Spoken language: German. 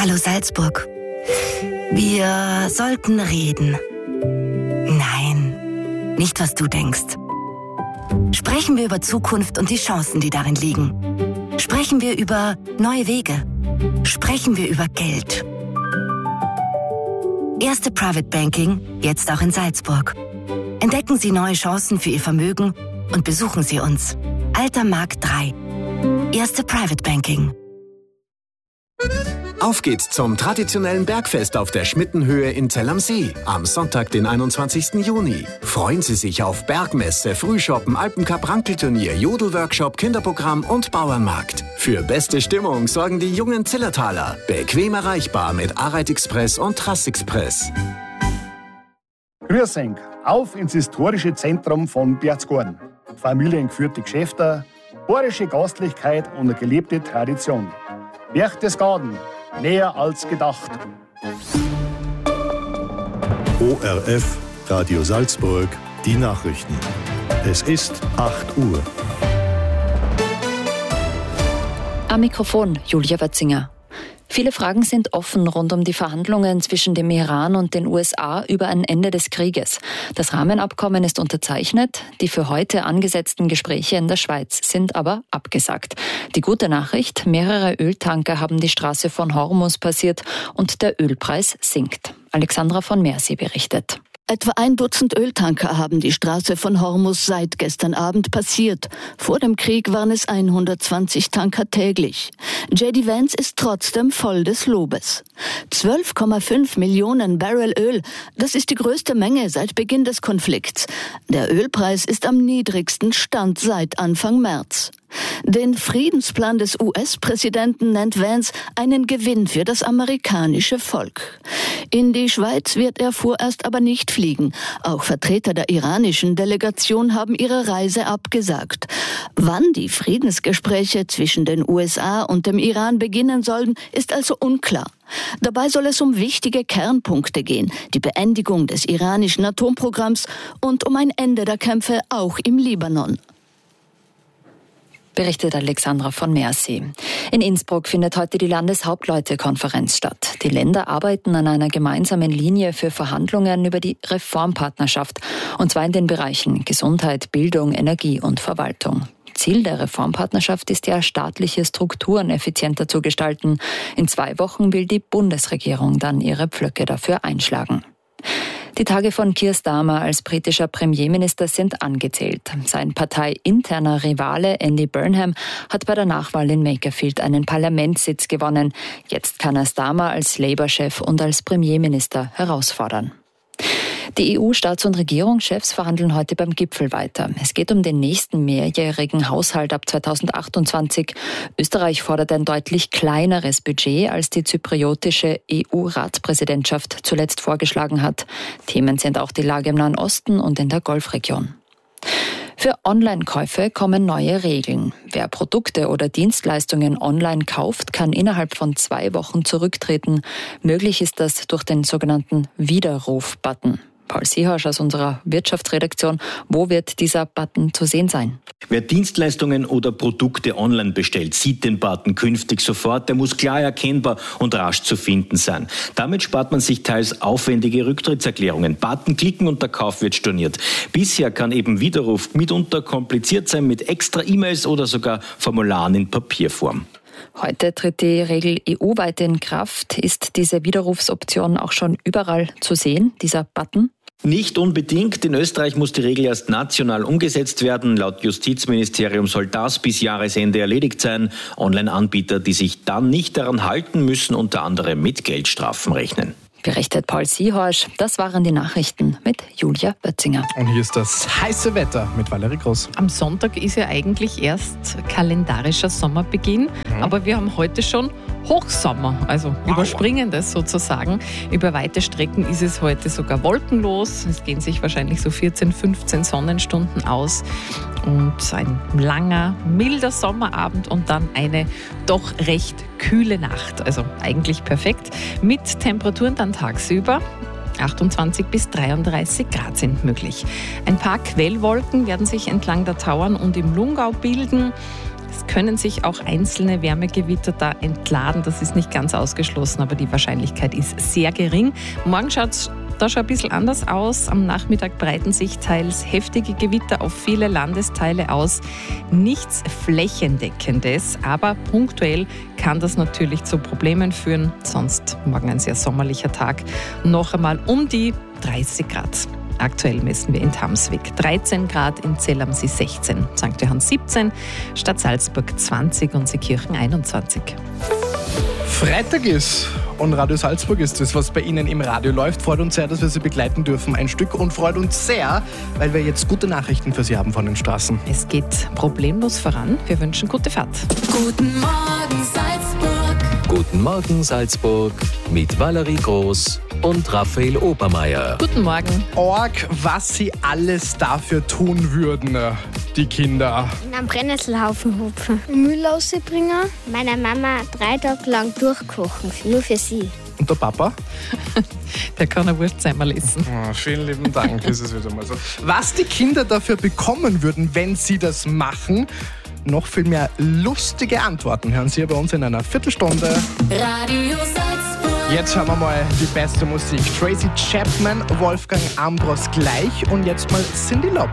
Hallo Salzburg. Wir sollten reden. Nein, nicht was du denkst. Sprechen wir über Zukunft und die Chancen, die darin liegen. Sprechen wir über neue Wege. Sprechen wir über Geld. Erste Private Banking, jetzt auch in Salzburg. Entdecken Sie neue Chancen für Ihr Vermögen und besuchen Sie uns. Alter Markt 3. Erste Private Banking. Auf geht's zum traditionellen Bergfest auf der Schmittenhöhe in Zell am See am Sonntag, den 21. Juni. Freuen Sie sich auf Bergmesse, Frühschoppen, Alpencup-Rankelturnier, Jodelworkshop, Kinderprogramm und Bauernmarkt. Für beste Stimmung sorgen die jungen Zillertaler. Bequem erreichbar mit Areitexpress und Trassexpress. Grüß euch, auf ins historische Zentrum von Berchtesgaden. Familiengeführte Geschäfte, bayerische Gastlichkeit und eine gelebte Tradition. Berchtesgaden, näher als gedacht. ORF, Radio Salzburg, die Nachrichten. Es ist 8 Uhr. Am Mikrofon Julia Wötzinger. Viele Fragen sind offen rund um die Verhandlungen zwischen dem Iran und den USA über ein Ende des Krieges. Das Rahmenabkommen ist unterzeichnet, die für heute angesetzten Gespräche in der Schweiz sind aber abgesagt. Die gute Nachricht, mehrere Öltanker haben die Straße von Hormuz passiert und der Ölpreis sinkt. Alexandra von Mersi berichtet. Etwa 1 Dutzend Öltanker haben die Straße von Hormuz seit gestern Abend passiert. Vor dem Krieg waren es 120 Tanker täglich. J.D. Vance ist trotzdem voll des Lobes. 12,5 Millionen Barrel Öl, das ist die größte Menge seit Beginn des Konflikts. Der Ölpreis ist am niedrigsten Stand seit Anfang März. Den Friedensplan des US-Präsidenten nennt Vance einen Gewinn für das amerikanische Volk. In die Schweiz wird er vorerst aber nicht fliegen. Auch Vertreter der iranischen Delegation haben ihre Reise abgesagt. Wann die Friedensgespräche zwischen den USA und dem Iran beginnen sollen, ist also unklar. Dabei soll es um wichtige Kernpunkte gehen, die Beendigung des iranischen Atomprogramms und um ein Ende der Kämpfe auch im Libanon. Berichtet Alexandra von Mersi. In Innsbruck findet heute die Landeshauptleutekonferenz statt. Die Länder arbeiten an einer gemeinsamen Linie für Verhandlungen über die Reformpartnerschaft, und zwar in den Bereichen Gesundheit, Bildung, Energie und Verwaltung. Ziel der Reformpartnerschaft ist ja, staatliche Strukturen effizienter zu gestalten. In 2 Wochen will die Bundesregierung dann ihre Pflöcke dafür einschlagen. Die Tage von Keir Starmer als britischer Premierminister sind angezählt. Sein parteiinterner Rivale Andy Burnham hat bei der Nachwahl in Makerfield einen Parlamentssitz gewonnen. Jetzt kann er Starmer als Labour-Chef und als Premierminister herausfordern. Die EU-Staats- und Regierungschefs verhandeln heute beim Gipfel weiter. Es geht um den nächsten mehrjährigen Haushalt ab 2028. Österreich fordert ein deutlich kleineres Budget, als die zypriotische EU-Ratspräsidentschaft zuletzt vorgeschlagen hat. Themen sind auch die Lage im Nahen Osten und in der Golfregion. Für Online-Käufe kommen neue Regeln. Wer Produkte oder Dienstleistungen online kauft, kann innerhalb von 2 Wochen zurücktreten. Möglich ist das durch den sogenannten Widerruf-Button. Paul Seehorsch aus unserer Wirtschaftsredaktion. Wo wird dieser Button zu sehen sein? Wer Dienstleistungen oder Produkte online bestellt, sieht den Button künftig sofort. Der muss klar erkennbar und rasch zu finden sein. Damit spart man sich teils aufwendige Rücktrittserklärungen. Button klicken und der Kauf wird storniert. Bisher kann eben Widerruf mitunter kompliziert sein mit extra E-Mails oder sogar Formularen in Papierform. Heute tritt die Regel EU-weit in Kraft. Ist diese Widerrufsoption auch schon überall zu sehen, dieser Button? Nicht unbedingt. In Österreich muss die Regel erst national umgesetzt werden. Laut Justizministerium soll das bis Jahresende erledigt sein. Online-Anbieter, die sich dann nicht daran halten, müssen unter anderem mit Geldstrafen rechnen. Berichtet Paul Seehorsch. Das waren die Nachrichten mit Julia Wötzinger. Und hier ist das heiße Wetter mit Valerie Groß. Am Sonntag ist ja eigentlich erst kalendarischer Sommerbeginn, aber wir haben heute schon Hochsommer, also überspringen das sozusagen. Über weite Strecken ist es heute sogar wolkenlos. Es gehen sich wahrscheinlich so 14, 15 Sonnenstunden aus und ein langer, milder Sommerabend und dann eine doch recht kühle Nacht. Also eigentlich perfekt mit Temperaturen dann tagsüber. 28 bis 33 Grad sind möglich. Ein paar Quellwolken werden sich entlang der Tauern und im Lungau bilden. Es können sich auch einzelne Wärmegewitter da entladen. Das ist nicht ganz ausgeschlossen, aber die Wahrscheinlichkeit ist sehr gering. Morgen schaut es da schon ein bisschen anders aus. Am Nachmittag breiten sich teils heftige Gewitter auf viele Landesteile aus. Nichts Flächendeckendes, aber punktuell kann das natürlich zu Problemen führen. Sonst morgen ein sehr sommerlicher Tag. Noch einmal um die 30 Grad. Aktuell messen wir in Tamswig 13 Grad, in Zell am See 16, St. Johann 17, Stadt Salzburg 20 und Seekirchen 21. Freitag ist und Radio Salzburg ist das, was bei Ihnen im Radio läuft. Freut uns sehr, dass wir Sie begleiten dürfen ein Stück und freut uns sehr, weil wir jetzt gute Nachrichten für Sie haben von den Straßen. Es geht problemlos voran. Wir wünschen gute Fahrt. Guten Morgen Salzburg. Guten Morgen Salzburg mit Valerie Groß und Raphael Obermeier. Guten Morgen. Org, was Sie alles dafür tun würden, die Kinder. Am Brennnesselhaufen hupfen. Müll rausbringen. Meiner Mama 3 Tage lang durchkochen, nur für sie. Und der Papa? Der kann ein Wurstseimerl essen. Oh, vielen lieben Dank, ist es wieder mal so. Was die Kinder dafür bekommen würden, wenn sie das machen, noch viel mehr lustige Antworten hören Sie bei uns in einer Viertelstunde. Radio Salzburg. Jetzt hören wir mal die beste Musik. Tracy Chapman, Wolfgang Ambros gleich und jetzt mal Cyndi Lauper.